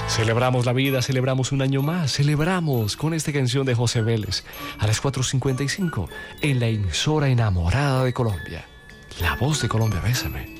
Celebramos la vida, celebramos un año más, celebramos con esta canción de José Vélez a las 4:55 en la emisora enamorada de Colombia. La voz de Colombia, bésame.